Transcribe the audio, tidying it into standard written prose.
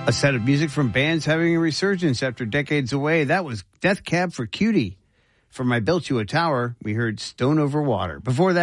A set of music from bands having a resurgence after decades away. That was Death Cab for Cutie. From I Built You a Tower, we heard Stone Over Water. Before that,